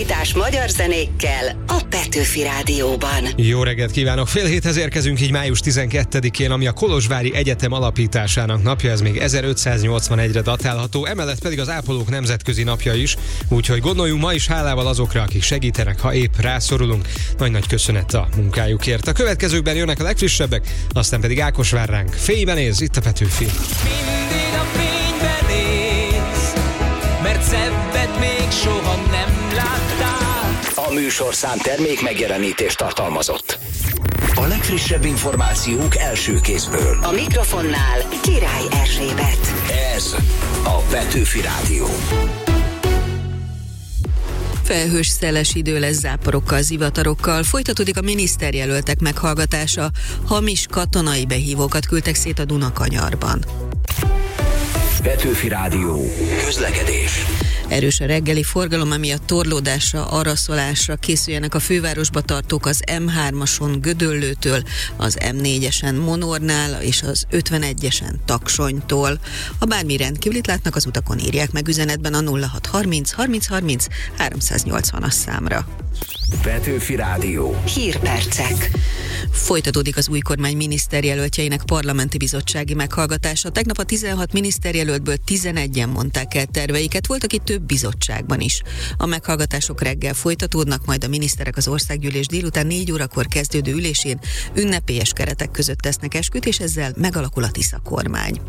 aktualitás magyar zenékkel a Petőfi Rádióban. Jó reggelt kívánok! Fél héthez érkezünk így május 12-én, ami a Kolozsvári Egyetem alapításának napja, ez még 1581-re datálható, emellett pedig az ápolók nemzetközi napja is, úgyhogy gondoljunk ma is hálával azokra, akik segítenek, ha épp rászorulunk. Nagy-nagy köszönet a munkájukért. A következőkben jönnek a legfrissebbek, aztán pedig Ákos vár ránk. Fényben néz, itt a Petőfi. Mindig a fényben néz, mert szebbet még soha nem láttál. A műsorszám termék megjelenítést tartalmazott. A legfrissebb információk első kézből. A mikrofonnál Király Erzsébet. Ez a Petőfi Rádió. Felhős, szeles idő lesz záporokkal, zivatarokkal. Folytatódik a miniszterjelöltek meghallgatása. Hamis katonai behívókat küldtek szét a Dunakanyarban. Petőfi Rádió. Közlekedés. Erős a reggeli forgalom, emiatt torlódásra, araszolásra készüljenek a fővárosba tartók az M3-ason Gödöllőtől, az M4-esen Monornál és az 51-esen Taksonytól. Ha bármi rendkívülit látnak az utakon, írják meg üzenetben a 0630 30 30 380-as számra. Petőfi Rádió. Hírpercek. Folytatódik az új kormány miniszterjelöltjeinek parlamenti bizottsági meghallgatása. Tegnap a 16 miniszterjelöltből 11-en mondták el terveiket, voltak itt több bizottságban is. A meghallgatások reggel folytatódnak, majd a miniszterek az országgyűlés délután 4 órakor kezdődő ülésén ünnepélyes keretek között tesznek esküt, és ezzel megalakul a Tisza kormány.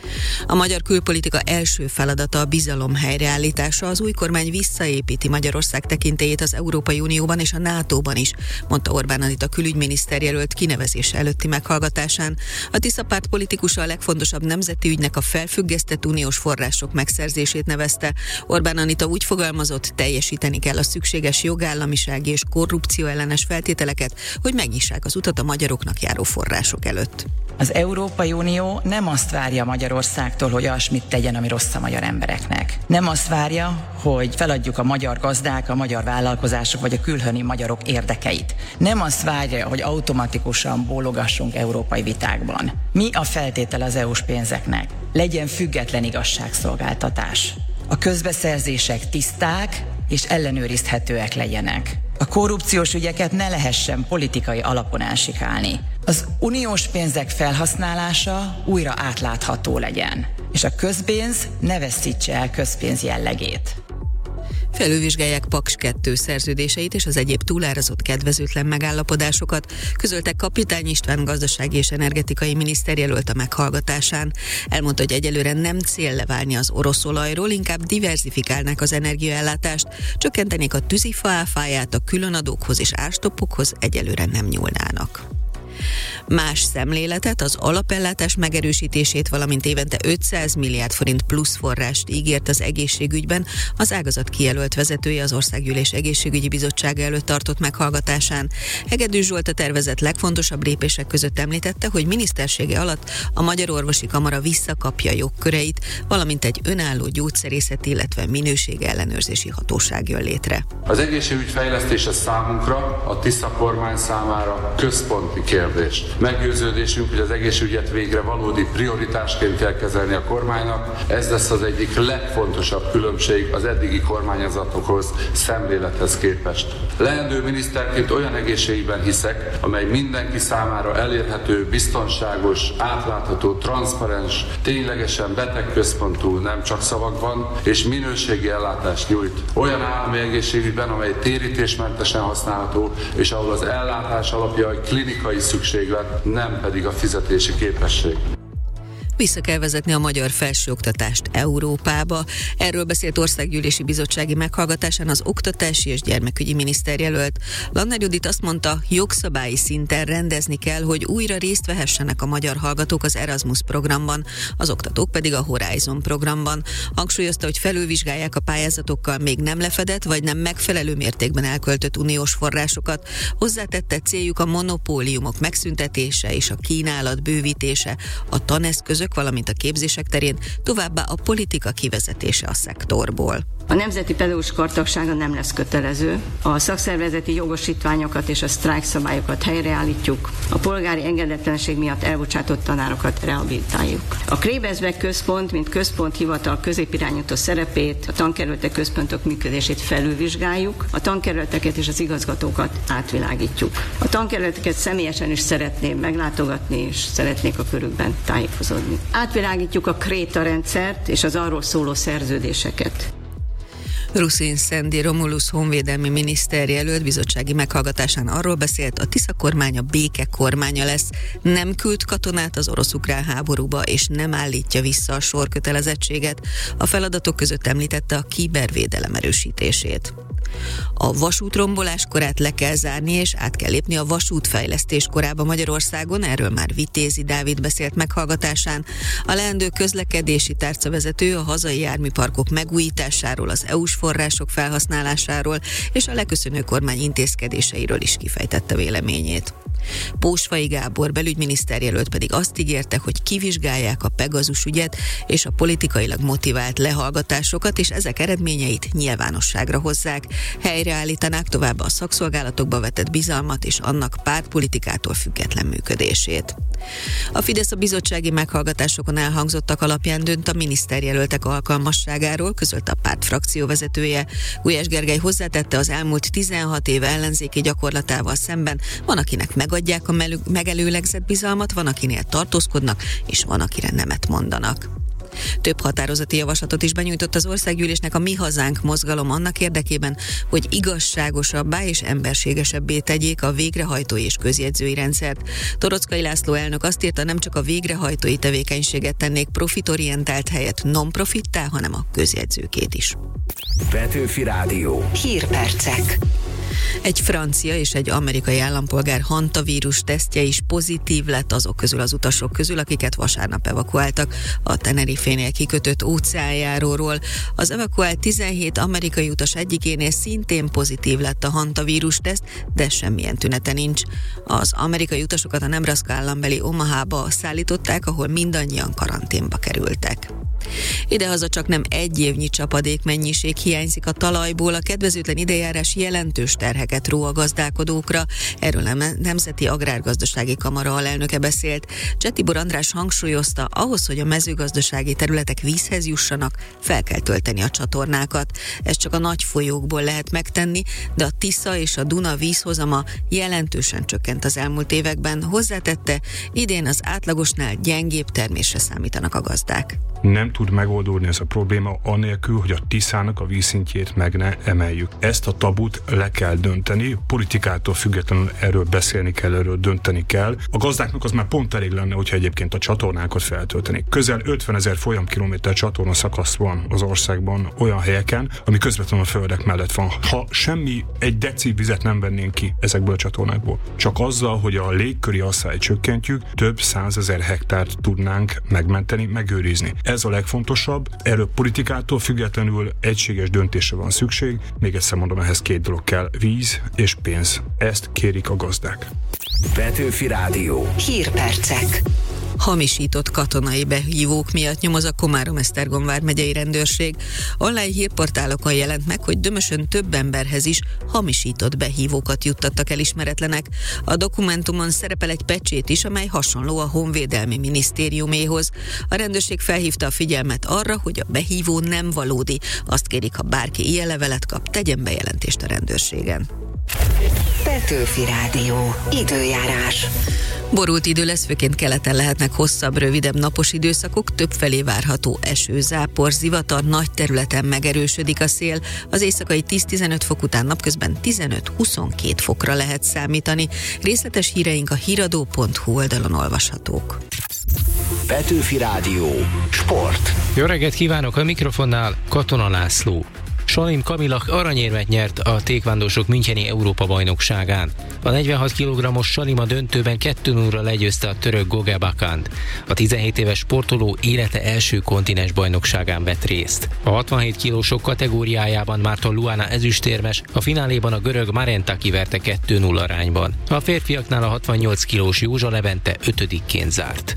A magyar külpolitika első feladata a bizalom helyreállítása. Az új kormány visszaépíti Magyarország tekintélyét az Európai Unióban és a NATO-ban is, mondta Orbán Anita külügyminiszterjelölt kinevezése előtti meghallgatásán. A Tisza párt politikusa a legfontosabb nemzeti ügynek a felfüggesztett uniós források megszerzését nevezte. Orbán Anita úgy fogalmazott, teljesíteni kell a szükséges jogállamisági és korrupció ellenes feltételeket, hogy megnyissák az utat a magyaroknak járó források előtt. Az Európai Unió nem azt várja Magyarországtól, hogy olyasmit tegyen, ami rossz a magyar embereknek. Nem azt várja, hogy feladjuk a magyar gazdák, a magyar vállalkozások vagy a külhöni magyarok érdekeit. Nem azt várja, hogy automatikusan bólogassunk európai vitákban. Mi a feltétel az EU-s pénzeknek? Legyen független igazságszolgáltatás. A közbeszerzések tiszták és ellenőrizhetőek legyenek. A korrupciós ügyeket ne lehessen politikai alapon elsikálni. Az uniós pénzek felhasználása újra átlátható legyen, és a közpénz ne veszítse el közpénz jellegét. Felülvizsgálják Paks 2 szerződéseit és az egyéb túlárazott kedvezőtlen megállapodásokat, közölte Kapitány István gazdasági és energetikai miniszterjelölt a meghallgatásán. Elmondta, hogy egyelőre nem cél leválni az orosz olajról, inkább diverzifikálnák az energiaellátást, csökkentenék a tűzifa áfáját, a különadókhoz és árstoppokhoz egyelőre nem nyúlnának. Más szemléletet, az alapellátás megerősítését, valamint évente 500 milliárd forint plusz forrást ígért az egészségügyben az ágazat kijelölt vezetője az Országgyűlés Egészségügyi Bizottsága előtt tartott meghallgatásán. Hegedűs Zsolt a tervezet legfontosabb lépések között említette, hogy minisztersége alatt a Magyar Orvosi Kamara visszakapja jogköreit, valamint egy önálló gyógyszerészeti, illetve minőségellenőrzési hatóság jön létre. Az egészségügy fejlesztése számunkra, a Tisza kormány számára központi kérdés. Meggyőződésünk, hogy az egészségügyet végre valódi prioritásként kell kezelni a kormánynak. Ez lesz az egyik legfontosabb különbség az eddigi kormányzatokhoz, szemlélethez képest. Leendő miniszterként olyan egészségügyben hiszek, amely mindenki számára elérhető, biztonságos, átlátható, transzparens, ténylegesen betegközpontú, nem csak szavakban, és minőségi ellátást nyújt. Olyan állami egészségügyben, amely térítésmentesen használható, és ahol az ellátás alapja a klinikai szükséglet, nem pedig a fizetési képesség. Vissza kell vezetni a magyar felsőoktatást Európába. Erről beszélt országgyűlési bizottsági meghallgatásán az oktatási és gyermekügyi miniszterjelölt. Lanner Judit azt mondta, jogszabályi szinten rendezni kell, hogy újra részt vehessenek a magyar hallgatók az Erasmus programban, az oktatók pedig a Horizon programban. Hangsúlyozta, hogy felülvizsgálják a pályázatokkal még nem lefedett vagy nem megfelelő mértékben elköltött uniós forrásokat. Hozzátette, céljuk a monopóliumok megszüntetése és a kínálat bővítése, a taneszközök, valamint a képzések terén, továbbá a politika kivezetése a szektorból. A Nemzeti Pedagógus Kar tagsága nem lesz kötelező. A szakszervezeti jogosítványokat és a sztrájkszabályokat helyreállítjuk. A polgári engedetlenség miatt elbocsátott tanárokat rehabilitáljuk. A Krebersbeck Központ, mint központhivatal középirányító szerepét, a tankerületek központok működését felülvizsgáljuk, a tankerületeket és az igazgatókat átvilágítjuk. A tankerületeket személyesen is szeretném meglátogatni, és szeretnék a körükben tájékozódni. Átvilágítjuk a Kréta rendszert és az arról szóló szerződéseket. Ruszin Szendi Romulus honvédelmi miniszterjelölt bizottsági meghallgatásán arról beszélt, a Tisza kormánya béke kormánya lesz, nem küld katonát az orosz-ukrán háborúba, és nem állítja vissza a sorkötelezettséget. A feladatok között említette a kibervédelem erősítését. A vasútrombolás korát le kell zárni, és át kell lépni a vasútfejlesztés korába Magyarországon, erről már Vitézi Dávid beszélt meghallgatásán. A leendő közlekedési tárcavezető a hazai járműparkok megújításáról, az EU-s források felhasználásáról és a leköszönő kormány intézkedéseiről is kifejtette véleményét. Pósfai Gábor belügyminiszterjelölt pedig azt ígérte, hogy kivizsgálják a Pegazus ügyet és a politikailag motivált lehallgatásokat, és ezek eredményeit nyilvánosságra hozzák. Helyreállítanák továbbá a szakszolgálatokba vetett bizalmat és annak pártpolitikától független működését. A Fidesz a bizottsági meghallgatásokon elhangzottak alapján dönt a miniszterjelöltek alkalmasságáról, közölte a párt frakcióvezetője. Gulyás Gergely hozzátette, az elmúlt 16 év ellenzéki gyakorlatával szemben van, akinek megadják a megelőlegzett bizalmat, van, akinél tartózkodnak, és van, akire nemet mondanak. Több határozati javaslatot is benyújtott az országgyűlésnek a Mi Hazánk mozgalom annak érdekében, hogy igazságosabbá és emberségesebbé tegyék a végrehajtói és közjegyzői rendszert. Toroczkai László elnök azt írta, nem csak a végrehajtói tevékenységet tennék profitorientált helyett non-profittá, hanem a közjegyzőkét is. Petőfi Rádió. Hírpercek. Egy francia és egy amerikai állampolgár hantavírus tesztje is pozitív lett azok közül az utasok közül, akiket vasárnap evakuáltak a Tenerife-nél kikötött óceánjáróról. Az evakuált 17 amerikai utas egyikénél szintén pozitív lett a hantavírus teszt, de semmilyen tünete nincs. Az amerikai utasokat a Nebraska állambeli Omahába szállították, ahol mindannyian karanténba kerültek. Idehaza csak nem egy évnyi csapadékmennyiség hiányzik a talajból, a kedvezőtlen időjárás jelentős terheket ró a gazdálkodókra. Erről a Nemzeti Agrárgazdasági Kamara alelnöke beszélt. Csetibor András hangsúlyozta, ahhoz, hogy a mezőgazdasági területek vízhez jussanak, fel kell tölteni a csatornákat. Ezt csak a nagy folyókból lehet megtenni, de a Tisza és a Duna vízhozama jelentősen csökkent az elmúlt években. Hozzátette, idén az átlagosnál gyengébb termésre számítanak a gazdák. Nem tud megoldódni ez a probléma anélkül, hogy a Tiszának a vízszintjét meg ne emeljük. Ezt a tabut le kell dönteni, politikától függetlenül erről beszélni kell, erről dönteni kell. A gazdáknak az már pont elég lenne, hogyha egyébként a csatornákat feltölteni. Közel 50 000 folyamkilométer csatorna szakasz van az országban olyan helyeken, ami közvetlenül a földek mellett van. Ha semmi, egy deci vizet nem vennénk ki ezekből a csatornákból, csak azzal, hogy a légköri asszályt csökkentjük, több 100 000 hektárt tudnánk megmenteni, megőrizni. Ez a legfontosabb, erről politikától függetlenül egységes döntésre van szükség. Még egyszer mondom, ehhez két dolog kell, víz és pénz. Ezt kérik a gazdák. Petőfi Rádió. Hírpercek. Hamisított katonai behívók miatt nyomoz a Komárom-Esztergom vármegyei rendőrség. Online hírportálokon jelent meg, hogy Dömösön több emberhez is hamisított behívókat juttattak el ismeretlenek. A dokumentumon szerepel egy pecsét is, amely hasonló a Honvédelmi Minisztériuméhoz. A rendőrség felhívta a figyelmet arra, hogy a behívó nem valódi. Azt kérik, ha bárki ilyen levelet kap, tegyen bejelentést a rendőrségen. Petőfi Rádió. Időjárás. Borult idő lesz, főként keleten lehetnek hosszabb, rövidebb napos időszakok, többfelé várható eső, zápor, zivatar, nagy területen megerősödik a szél. Az éjszakai 10-15 fok után napközben 15-22 fokra lehet számítani. Részletes híreink a híradó.hu oldalon olvashatók. Petőfi Rádió. Sport. Jó reggelt kívánok, a mikrofonnál Katona László. Salim Kamila aranyérmet nyert a tékvándósok müncheni Európa-bajnokságán. A 46 kg-os Salim a döntőben 2-0-ra legyőzte a török Goga Bakant. A 17 éves sportoló élete első kontinens bajnokságán vett részt. A 67 kilósok kategóriájában Márton Luana ezüstérmes, a fináléban a görög Marenta kiverte 2-0 arányban. A férfiaknál a 68 kilós Józsa Levente 5-ként zárt.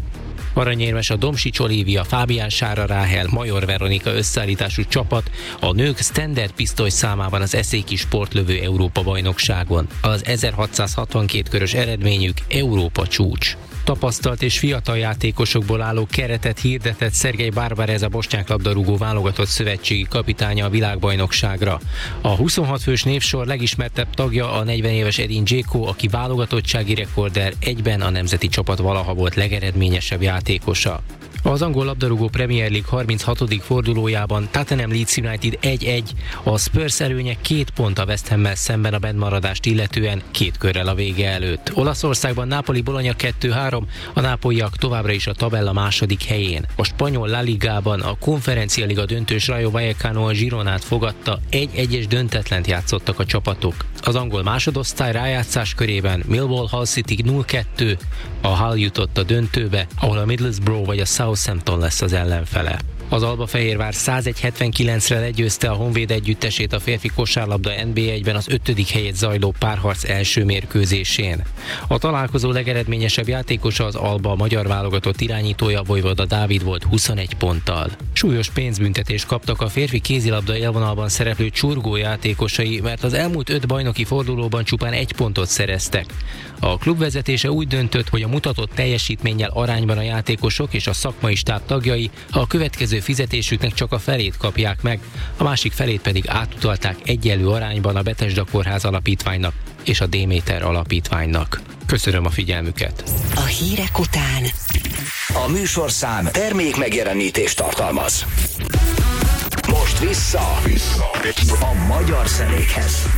Aranyérmes a Domsics Olivia, Fábián Sára Ráhel, Major Veronika összeállítású csapat a nők standard pisztoly számában az eszéki sportlövő Európa-bajnokságon. Az 1662 körös eredményük Európa csúcs. Tapasztalt és fiatal játékosokból álló keretet hirdetett Szergej Barbarez, a bosnyák labdarúgó válogatott szövetségi kapitánya a világbajnokságra. A 26 fős névsor legismertebb tagja a 40 éves Edin Dzeko, aki válogatottsági rekorder, egyben a nemzeti csapat valaha volt legeredményesebb játékosa. Az angol labdarúgó Premier League 36. fordulójában Tottenham Leeds United 1-1, a Spurs előnye 2 pont a West Hammel szemben a bentmaradást illetően 2 körrel a vége előtt. Olaszországban Napoli Bologna 2-3, a nápolyiak továbbra is a tabella második helyén. A spanyol La Ligában a Konferencia Liga döntős Rayo Vallecano a Gironát fogadta, 1-1-es döntetlent játszottak a csapatok. Az angol másodosztály rájátszás körében Millwall Hull City 0-2, a Hull jutott a döntőbe, ahol a Middlesbrough vagy a Southampton lesz az ellenfele. Az Albafehérvár 101-79-re legyőzte a Honvéd együttesét a férfi kosárlabda NB1-ben az 5. helyet zajló párharc első mérkőzésén. A találkozó legeredményesebb játékosa az Alba magyar válogatott irányítója Vojvoda Dávid volt 21 ponttal. Súlyos pénzbüntetést kaptak a férfi kézilabda élvonalban szereplő Csurgó játékosai, mert az elmúlt 5 bajnoki fordulóban csupán 1 pontot szereztek. A klub vezetése úgy döntött, hogy a mutatott teljesítménnyel arányban a játékosok és a szakmai stáb tagjai a következő fizetésüknek csak a felét kapják meg, a másik felét pedig átutalták egyenlő arányban a Bethesda Kórház Alapítványnak és a Déméter Alapítványnak. Köszönöm a figyelmüket! A hírek után a műsorszám termék megjelenítést tartalmaz. Most vissza a magyar zenékhez.